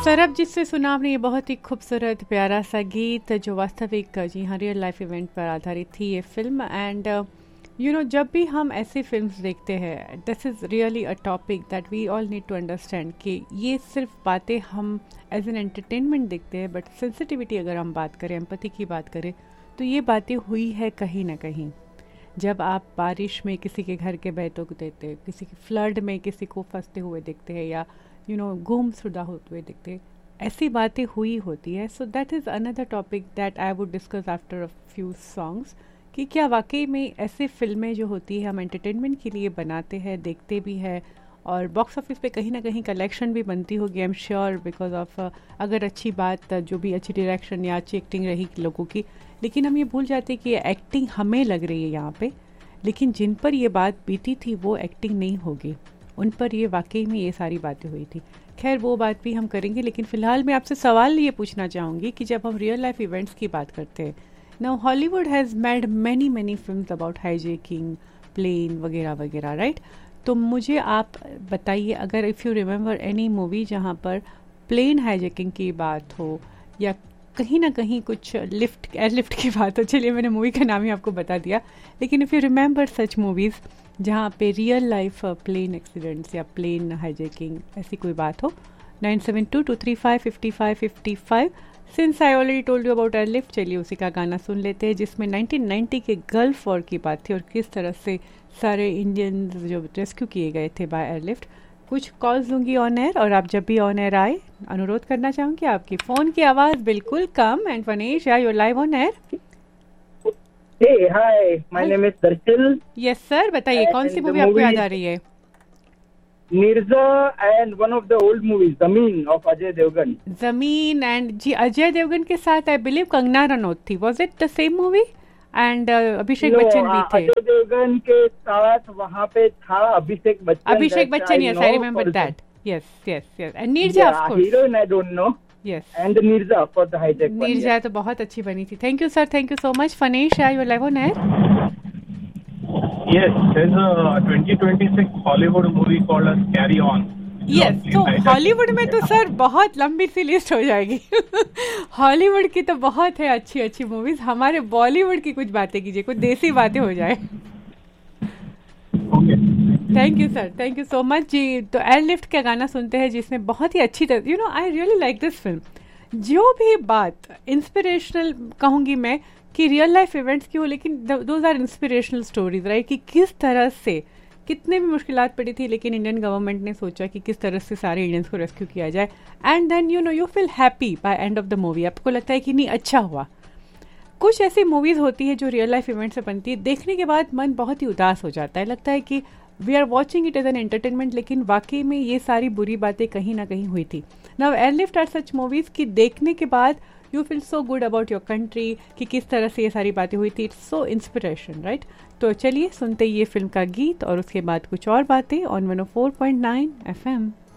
सरबजीत से सुना आपने ये बहुत ही खूबसूरत प्यारा सा गीत जो वास्तविक जी हाँ रियल लाइफ इवेंट पर आधारित थी ये फिल्म। एंड जब भी हम ऐसी फिल्म्स देखते हैं this is really a topic that we all need to understand कि ये सिर्फ बातें हम एज एन एंटरटेनमेंट देखते हैं, बट सेंसिटिविटी अगर हम बात करें, एम्पैथी की बात करें, तो ये बातें हुई है कहीं ना कहीं। जब आप बारिश में किसी के घर के बहते को देखते, किसी के फ्लड में किसी को फंसते हुए देखते हैं, या गुमशुदा होते हुए दिखते, ऐसी बातें हुई होती है। So that is another topic that I would discuss after a few songs कि क्या वाकई में ऐसे फिल्में जो होती है हम एंटरटेनमेंट के लिए बनाते हैं, देखते भी हैं, और बॉक्स ऑफिस पे कहीं ना कहीं कलेक्शन भी बनती होगी, I am sure, because of अगर अच्छी बात, जो भी अच्छी डायरेक्शन या अच्छी एक्टिंग रही लोगों की। लेकिन हम ये भूल जाते हैं कि एक्टिंग हमें लग रही है यहाँ पे, लेकिन जिन पर ये बात बीती थी वो एक्टिंग नहीं होगी, उन पर ये वाकई में ये सारी बातें हुई थी। खैर वो बात भी हम करेंगे, लेकिन फ़िलहाल मैं आपसे सवाल ये पूछना चाहूँगी कि जब हम रियल लाइफ इवेंट्स की बात करते हैं, now Hollywood has made many films about hijacking, plane वगैरह वगैरह, राइट? तो मुझे आप बताइए, अगर if you remember any movie जहाँ पर प्लेन हाईजैकिंग की बात हो, या कहीं ना कहीं कुछ एयरलिफ्ट की बात हो। चलिए मैंने मूवी का नाम ही आपको बता दिया, लेकिन if you remember such movies जहाँ पे रियल लाइफ प्लेन एक्सीडेंट्स या प्लेन हाईजैकिंग ऐसी कोई बात हो। 9722355555। Since I already told you about airlift, चलिए उसी का गाना सुन लेते हैं जिसमें 1990 के गल्फ वॉर की बात थी और किस तरह से सारे इंडियंस जो रेस्क्यू किए गए थे बाय एयरलिफ्ट। कुछ कॉल्स दूंगी ऑन एयर, और आप जब भी ऑन एयर आए अनुरोध करना चाहूँगी आपकी फ़ोन की आवाज़ बिल्कुल कम। एंड वनीश, या your live on air. Hey, hi. My name is Darshil. Yes sir, बताइए कौन सी मूवी आपको याद आ रही है? Mirza and one of the old movies, Zameen of Ajay Devgan. जमीन, एंड जी अजय देवगन के साथ आई बिलीव कंगना रनौत थी। Was it the same movie? And Abhishek Bachchan भी थे। अजय देवगन के साथ वहाँ पे था Abhishek Bachchan. Yes I remember that. Yes yes yes. And Neerja of course. Heroine I don't know. Yes. And Nirja for the hijack one. Neerja तो बहुत अच्छी बनी थी। Thank you sir, thank you so much. Phanish, are you live on air? Yes, there's a 2026 Hollywood movie called as Carry On. Yes, तो Hollywood में तो sir बहुत लंबी सी लिस्ट हो जाएगी। हॉलीवुड की तो बहुत है अच्छी अच्छी मूवीज, हमारे बॉलीवुड की कुछ बातें कीजिए, कुछ देसी बातें हो जाए। Thank you sir, thank you so much जी। तो एयरलिफ्ट का गाना सुनते हैं जिसमें बहुत ही अच्छी तरह I really like this film. जो भी बात इंस्पिरेशनल कहूँगी मैं कि रियल लाइफ इवेंट्स की हो, लेकिन those are inspirational stories, right? कि किस तरह से कितने भी मुश्किलात पड़ी थी, लेकिन इंडियन गवर्नमेंट ने सोचा कि किस तरह से सारे इंडियंस को रेस्क्यू किया जाए। And then you feel happy bye end of the movie. आपको लगता है कि नहीं अच्छा हुआ। कुछ ऐसी मूवीज़ होती है जो रियल लाइफ इवेंट से बनती है, देखने के बाद मन बहुत ही उदास हो जाता है, लगता है कि we are watching it as an entertainment, लेकिन वाकई में ये सारी बुरी बातें कहीं ना कहीं हुई थी। Now airlift are such movies की देखने के बाद you feel so good about your country कि किस तरह से ये सारी बातें हुई थी। It's so inspiration, right? तो चलिए सुनते ये फिल्म का गीत और उसके बाद कुछ और बातें ऑन 104.9 FM।